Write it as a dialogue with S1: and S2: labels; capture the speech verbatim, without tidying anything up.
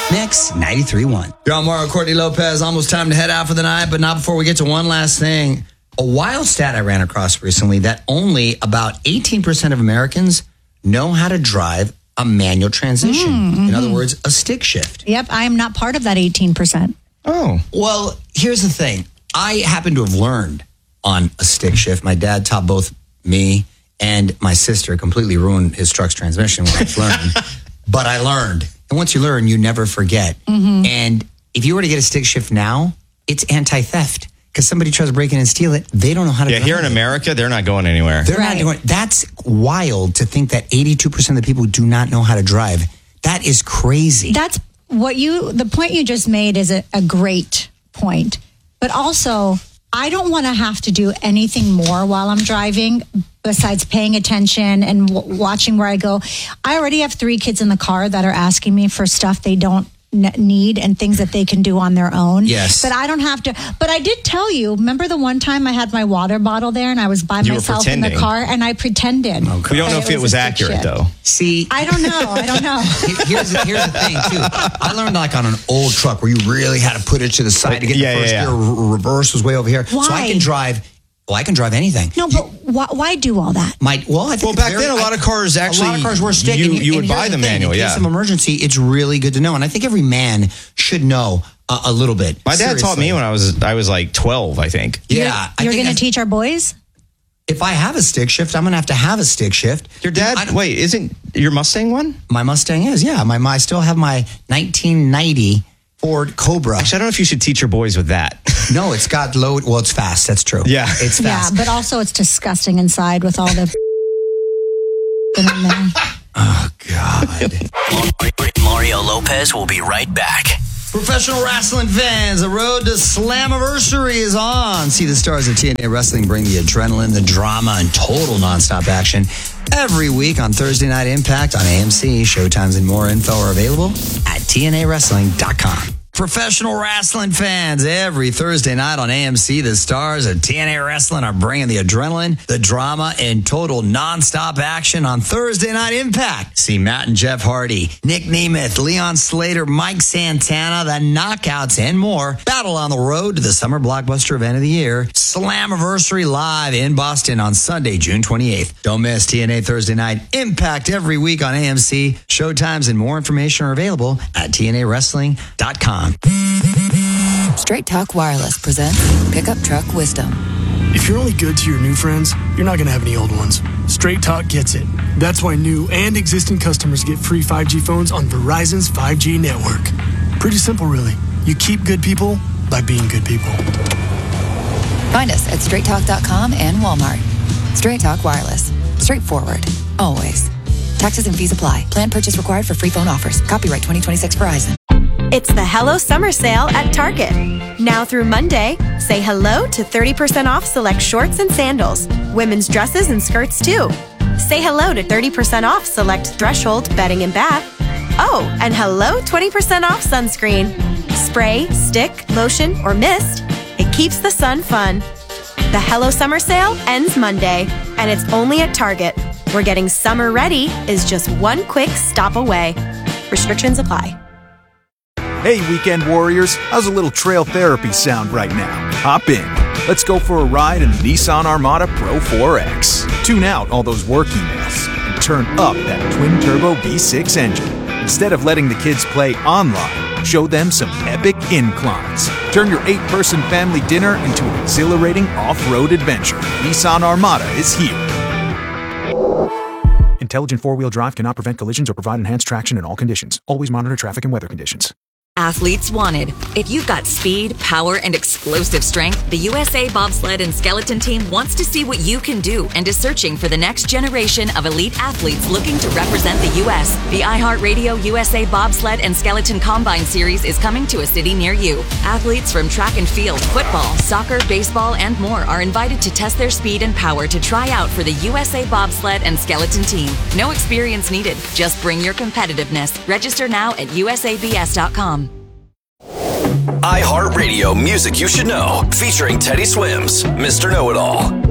S1: Mix ninety-three point one. John Morrow, Courtney Lopez. Almost time to head out for the night, but not before we get to one last thing. A wild stat I ran across recently that only about eighteen percent of Americans know how to drive a manual transmission. Mm-hmm. In other words, a stick shift.
S2: Yep, I am not part of that eighteen percent.
S1: Oh. Well, here's the thing. I happen to have learned on a stick shift. My dad taught both me and my sister. Completely ruined his truck's transmission when I was learning. But I learned. And once you learn, you never forget. Mm-hmm. And if you were to get a stick shift now, it's anti-theft. Because somebody tries to break in and steal it, they don't know how to
S3: yeah,
S1: drive
S3: here in
S1: it.
S3: America, they're not going anywhere.
S1: They're
S2: right.
S1: not doing. That's wild to think that eighty-two percent of the people do not know how to drive. That is crazy.
S2: That's what you, the point you just made is a, a great point. But also, I don't want to have to do anything more while I'm driving besides paying attention and w- watching where I go. I already have three kids in the car that are asking me for stuff they don't need and things that they can do on their own.
S1: Yes.
S2: But I don't have to. But I did tell you, remember the one time I had my water bottle there and I was by
S3: You were
S2: myself in the
S3: pretending.
S2: car and I pretended.
S1: Oh,
S3: We don't know
S2: that
S3: if it was
S2: a stick
S3: accurate,
S2: shift.
S3: though.
S1: See,
S2: I don't know. I don't know.
S1: here's the, here's the thing too. I learned like on an old truck where you really had to put it to the side to get
S3: Yeah,
S1: the first
S3: yeah, yeah.
S1: gear. R- reverse was way over here. So I
S2: Why?
S1: can drive. Well, I can drive anything.
S2: No, but why, why do all that?
S1: My well, I think
S3: Well,
S1: it's
S3: back
S1: very-
S3: then, a lot of cars
S1: I-
S3: actually-
S1: a lot of cars were stick.
S3: you-
S1: and
S3: you would
S1: and
S3: buy
S1: here's
S3: the
S1: thing,
S3: manual,
S1: In
S3: yeah.
S1: case of emergency, it's really good to know, and I think every man should know a, a little bit.
S3: My dad taught
S1: Seriously.
S3: me when I was I was like twelve, I think.
S1: Yeah,
S2: You're,
S1: I
S2: you're
S1: think
S2: going to
S1: I-
S2: teach our boys?
S1: If I have a stick shift, I'm going to have to have a stick shift.
S3: Your
S1: I
S3: dad,
S1: don't-
S3: wait, isn't your Mustang one?
S1: My Mustang is yeah. My, my I still have my nineteen ninety Ford Cobra.
S3: Actually, I don't know if you should teach your boys with that.
S1: No, it's got low. Well, it's fast. That's true.
S3: Yeah.
S1: it's
S2: Yeah,
S1: fast.
S2: but also it's disgusting inside with all the in there.
S1: Oh God.
S4: Mario Lopez will be right back.
S1: Professional wrestling fans, the road to Slammiversary is on. See the stars of T N A Wrestling bring the adrenaline, the drama, and total nonstop action every week on Thursday Night Impact on A M C. Showtimes and more info are available at T N A wrestling dot com. Professional wrestling fans, every Thursday night on A M C, the stars of T N A Wrestling are bringing the adrenaline, the drama, and total nonstop action on Thursday Night Impact. See Matt and Jeff Hardy, Nick Nemeth, Leon Slater, Mike Santana, the Knockouts, and more battle on the road to the summer blockbuster event of the year, Slammiversary Live in Boston on Sunday, June twenty-eighth. Don't miss T N A Thursday Night Impact every week on A M C. Showtimes and more information are available at T N A wrestling dot com.
S5: Straight Talk Wireless presents Pickup Truck Wisdom.
S6: If you're only good to your new friends, you're not going to have any old ones. Straight Talk gets it. That's why new and existing customers get free five G phones on Verizon's five G network. Pretty simple, really. You keep good people by being good people.
S5: Find us at straight talk dot com and Walmart. Straight Talk Wireless. Straightforward. Always. Taxes and fees apply. Plan purchase required for free phone offers. Copyright twenty twenty-six Verizon.
S7: It's the Hello Summer Sale at Target. Now through Monday, say hello to thirty percent off select shorts and sandals, women's dresses and skirts too. Say hello to thirty percent off select Threshold bedding and bath. Oh, and hello twenty percent off sunscreen. Spray, stick, lotion, or mist. It keeps the sun fun. The Hello Summer Sale ends Monday, and it's only at Target, where getting summer ready is just one quick stop away. Restrictions apply.
S8: Hey, weekend warriors, how's a little trail therapy sound right now? Hop in. Let's go for a ride in the Nissan Armada Pro four X. Tune out all those work emails and turn up that twin-turbo V six engine. Instead of letting the kids play online, show them some epic inclines. Turn your eight-person family dinner into an exhilarating off-road adventure. Nissan Armada is here. Intelligent four-wheel drive cannot prevent collisions or provide enhanced traction in all conditions. Always monitor traffic and weather conditions.
S9: Athletes wanted. If you've got speed, power, and explosive strength, the U S A Bobsled and Skeleton Team wants to see what you can do and is searching for the next generation of elite athletes looking to represent the U S. The iHeartRadio U S A Bobsled and Skeleton Combine Series is coming to a city near you. Athletes from track and field, football, soccer, baseball, and more are invited to test their speed and power to try out for the U S A Bobsled and Skeleton Team. No experience needed. Just bring your competitiveness. Register now at U S A B S dot com.
S4: iHeartRadio Music You Should Know, featuring Teddy Swims, Mister Know-It-All.